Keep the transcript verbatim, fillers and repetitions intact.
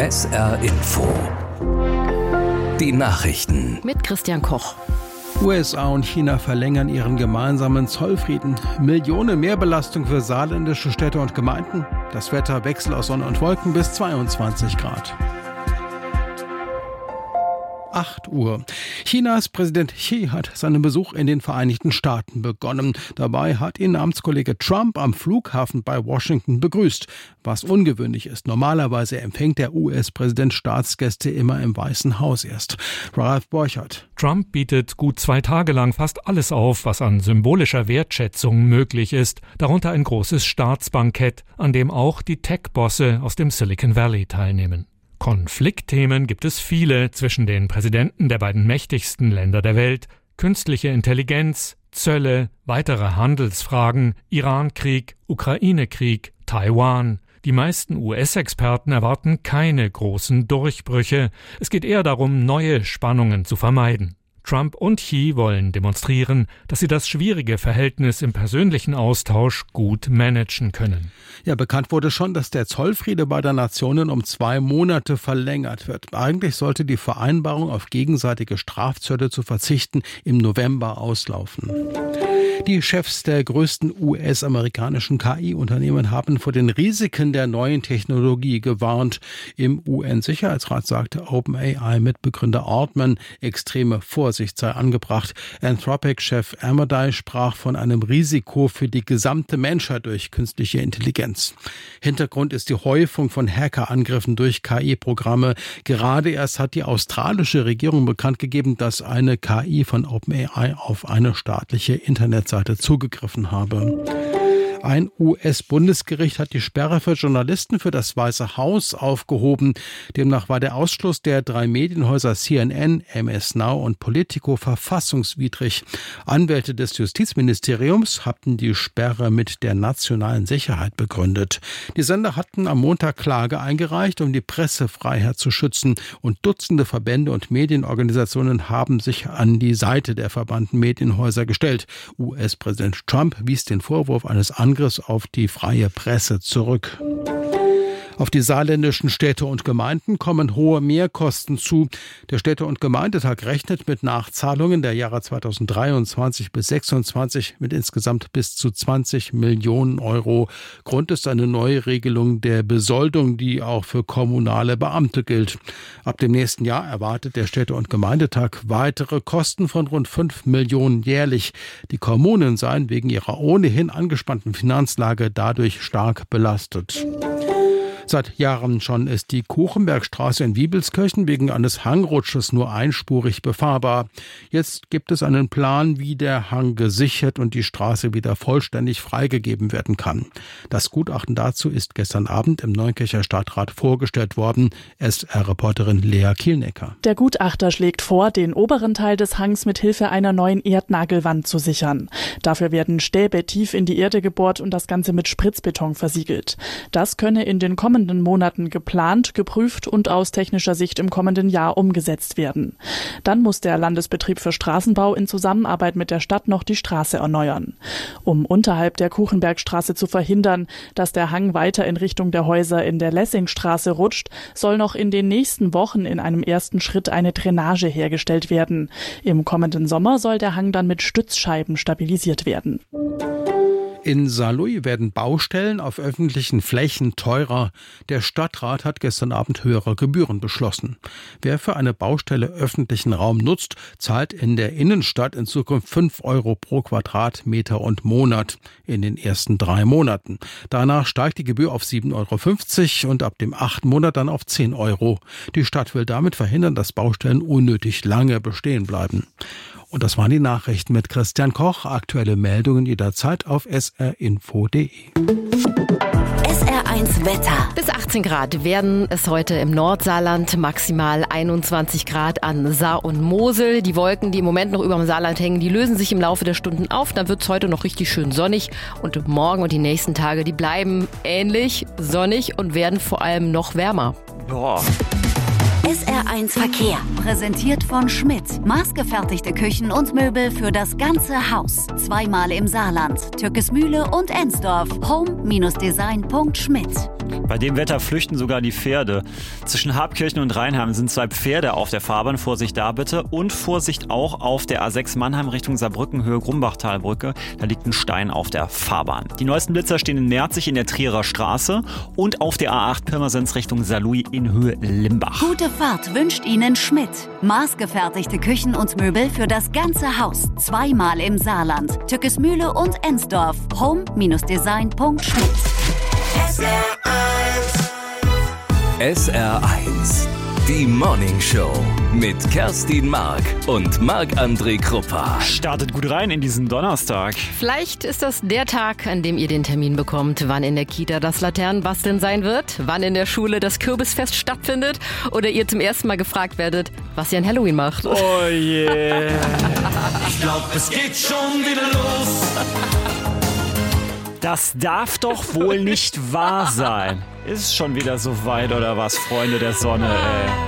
S R Info. Die Nachrichten mit Christian Koch. U S A und China verlängern ihren gemeinsamen Zollfrieden. Millionen Mehrbelastung für saarländische Städte und Gemeinden. Das Wetter Wechsel aus Sonne und Wolken bis zweiundzwanzig Grad. acht Uhr. Chinas Präsident Xi hat seinen Besuch in den Vereinigten Staaten begonnen. Dabei hat ihn Amtskollege Trump am Flughafen bei Washington begrüßt. Was ungewöhnlich ist. Normalerweise empfängt der U S-Präsident Staatsgäste immer im Weißen Haus erst. Ralph Borchert. Trump bietet gut zwei Tage lang fast alles auf, was an symbolischer Wertschätzung möglich ist. Darunter ein großes Staatsbankett, an dem auch die Tech-Bosse aus dem Silicon Valley teilnehmen. Konfliktthemen gibt es viele zwischen den Präsidenten der beiden mächtigsten Länder der Welt. Künstliche Intelligenz, Zölle, weitere Handelsfragen, Iran-Krieg, Ukraine-Krieg, Taiwan. Die meisten U S-Experten erwarten keine großen Durchbrüche. Es geht eher darum, neue Spannungen zu vermeiden. Trump und Xi wollen demonstrieren, dass sie das schwierige Verhältnis im persönlichen Austausch gut managen können. Ja, bekannt wurde schon, dass der Zollfriede beider Nationen um zwei Monate verlängert wird. Eigentlich sollte die Vereinbarung, auf gegenseitige Strafzölle zu verzichten, im November auslaufen. Die Chefs der größten U S-amerikanischen K I-Unternehmen haben vor den Risiken der neuen Technologie gewarnt. Im U N-Sicherheitsrat sagte OpenAI-Mitbegründer Altman, extreme Vorsicht sei angebracht. Anthropic-Chef Amodei sprach von einem Risiko für die gesamte Menschheit durch künstliche Intelligenz. Hintergrund ist die Häufung von Hackerangriffen durch K I-Programme. Gerade erst hat die australische Regierung bekannt gegeben, dass eine K I von OpenAI auf eine staatliche Internetseite zugegriffen habe. Ein U S-Bundesgericht hat die Sperre für Journalisten für das Weiße Haus aufgehoben. Demnach war der Ausschluss der drei Medienhäuser C N N, M S Now und Politico verfassungswidrig. Anwälte des Justizministeriums hatten die Sperre mit der nationalen Sicherheit begründet. Die Sender hatten am Montag Klage eingereicht, um die Pressefreiheit zu schützen. Und Dutzende Verbände und Medienorganisationen haben sich an die Seite der verbannten Medienhäuser gestellt. U S-Präsident Trump wies den Vorwurf eines Angriffs auf die freie Presse zurück. Auf die saarländischen Städte und Gemeinden kommen hohe Mehrkosten zu. Der Städte- und Gemeindetag rechnet mit Nachzahlungen der Jahre zweitausenddreiundzwanzig bis zweitausendsechsundzwanzig mit insgesamt bis zu zwanzig Millionen Euro. Grund ist eine Neuregelung der Besoldung, die auch für kommunale Beamte gilt. Ab dem nächsten Jahr erwartet der Städte- und Gemeindetag weitere Kosten von rund fünf Millionen jährlich. Die Kommunen seien wegen ihrer ohnehin angespannten Finanzlage dadurch stark belastet. Seit Jahren schon ist die Kuchenbergstraße in Wiebelskirchen wegen eines Hangrutsches nur einspurig befahrbar. Jetzt gibt es einen Plan, wie der Hang gesichert und die Straße wieder vollständig freigegeben werden kann. Das Gutachten dazu ist gestern Abend im Neunkircher Stadtrat vorgestellt worden. S R-Reporterin Lea Kielnecker. Der Gutachter schlägt vor, den oberen Teil des Hangs mit Hilfe einer neuen Erdnagelwand zu sichern. Dafür werden Stäbe tief in die Erde gebohrt und das Ganze mit Spritzbeton versiegelt. Das könne in den kommenden Monaten geplant, geprüft und aus technischer Sicht im kommenden Jahr umgesetzt werden. Dann muss der Landesbetrieb für Straßenbau in Zusammenarbeit mit der Stadt noch die Straße erneuern. Um unterhalb der Kuchenbergstraße zu verhindern, dass der Hang weiter in Richtung der Häuser in der Lessingstraße rutscht, soll noch in den nächsten Wochen in einem ersten Schritt eine Drainage hergestellt werden. Im kommenden Sommer soll der Hang dann mit Stützscheiben stabilisiert werden. In Saarlouis werden Baustellen auf öffentlichen Flächen teurer. Der Stadtrat hat gestern Abend höhere Gebühren beschlossen. Wer für eine Baustelle öffentlichen Raum nutzt, zahlt in der Innenstadt in Zukunft fünf Euro pro Quadratmeter und Monat in den ersten drei Monaten. Danach steigt die Gebühr auf sieben Euro fünfzig und ab dem achten Monat dann auf zehn Euro. Die Stadt will damit verhindern, dass Baustellen unnötig lange bestehen bleiben. Und das waren die Nachrichten mit Christian Koch. Aktuelle Meldungen jederzeit auf s r info punkt d e. S R eins Wetter. Bis achtzehn Grad werden es heute im Nordsaarland, maximal einundzwanzig Grad an Saar und Mosel. Die Wolken, die im Moment noch über dem Saarland hängen, die lösen sich im Laufe der Stunden auf. Dann wird es heute noch richtig schön sonnig und morgen und die nächsten Tage, die bleiben ähnlich sonnig und werden vor allem noch wärmer. Boah. S R eins Verkehr. Präsentiert von Schmidt. Maßgefertigte Küchen und Möbel für das ganze Haus. Zweimal im Saarland. Türkismühle und Ensdorf. home Bindestrich design Punkt schmidt. Bei dem Wetter flüchten sogar die Pferde. Zwischen Habkirchen und Rheinheim sind zwei Pferde auf der Fahrbahn. Vorsicht da bitte. Und Vorsicht auch auf der A sechs Mannheim Richtung Saarbrücken, Höhe Grumbachtalbrücke. Da liegt ein Stein auf der Fahrbahn. Die neuesten Blitzer stehen in Merzig in der Trierer Straße und auf der A acht Pirmasens Richtung Saarlouis in Höhe Limbach. Gute Fahrt wünscht Ihnen Schmidt. Maßgefertigte Küchen und Möbel für das ganze Haus. Zweimal im Saarland. Tückesmühle und Ensdorf. home Design Punkt schmidt. S R eins. S R eins. Die Morning Show mit Kerstin Mark und Marc-André Kruppa. Startet gut rein in diesen Donnerstag. Vielleicht ist das der Tag, an dem ihr den Termin bekommt, wann in der Kita das Laternenbasteln sein wird, wann in der Schule das Kürbisfest stattfindet oder ihr zum ersten Mal gefragt werdet, was ihr an Halloween macht. Oh yeah. Ich glaub, es geht schon wieder los. Das darf doch wohl nicht wahr sein. Ist schon wieder so weit oder was, Freunde der Sonne, ey?